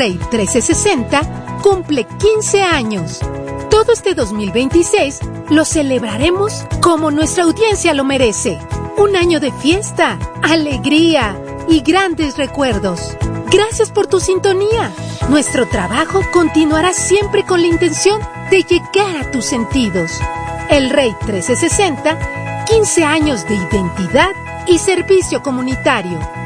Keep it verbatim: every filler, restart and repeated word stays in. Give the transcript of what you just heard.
Rey trescientos sesenta cumple quince años. Todo este dos mil veintiséis lo celebraremos como nuestra audiencia lo merece. Un año de fiesta, alegría y grandes recuerdos. Gracias por tu sintonía. Nuestro trabajo continuará siempre con la intención de llegar a tus sentidos. El Rey trescientos sesenta, quince años de identidad y servicio comunitario.